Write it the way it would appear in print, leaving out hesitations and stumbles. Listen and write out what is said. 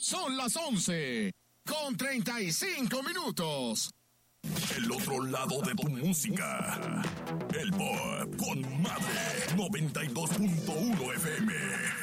Son las 11:35. El otro lado de tu música. El Pop con Madre 92.1 FM.